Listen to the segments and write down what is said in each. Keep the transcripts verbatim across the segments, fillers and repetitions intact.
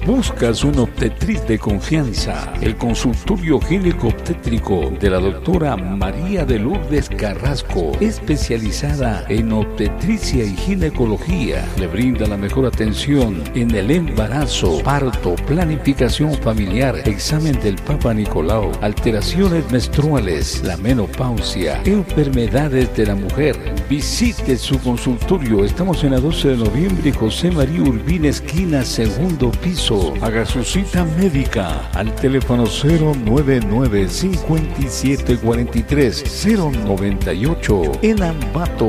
¿Buscas una obstetriz de confianza? El consultorio gineco-obstétrico de la doctora María de Lourdes Carrasco, especializada en obstetricia y ginecología, le brinda la mejor atención en el embarazo, parto, planificación familiar, examen del Papa Nicolau, alteraciones menstruales, la menopausia, enfermedades de la mujer. Visite su consultorio. Estamos en la doce de noviembre, José María Urbina, esquina, segundo piso. Haga su cita médica al teléfono cero nueve nueve, cinco siete cuatro tres, cero nueve ocho en Ambato.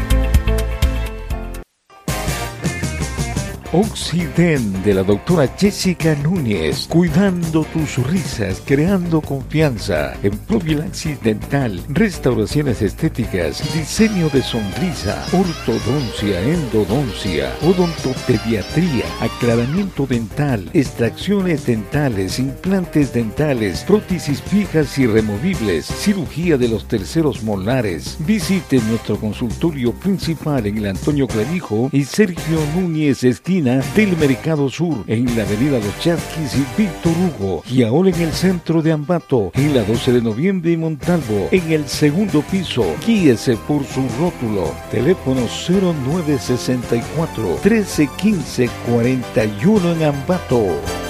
Oxiden de la doctora Jessica Núñez, cuidando tus risas, creando confianza en profilaxis dental, restauraciones estéticas, diseño de sonrisa, ortodoncia, endodoncia, odontopediatría, aclaramiento dental, extracciones dentales, implantes dentales, prótesis fijas y removibles, cirugía de los terceros molares. Visite nuestro consultorio principal en el Antonio Clavijo y Sergio Núñez, esquina del Mercado Sur, en la avenida Los Chasquis y Víctor Hugo, y ahora en el centro de Ambato, en la doce de noviembre y Montalvo, en el segundo piso. Guíese por su rótulo. Teléfono cero nueve seis cuatro, trece quince cuarenta y uno en Ambato.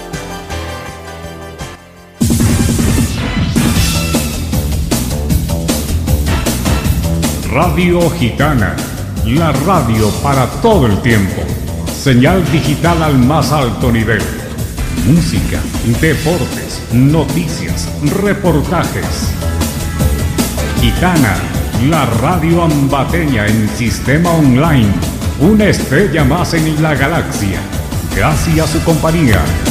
Radio Gitana, la radio para todo el tiempo. Señal digital al más alto nivel. Música, deportes, noticias, reportajes. Gitana, la radio ambateña en sistema online. Una estrella más en la galaxia. Gracias a su compañía.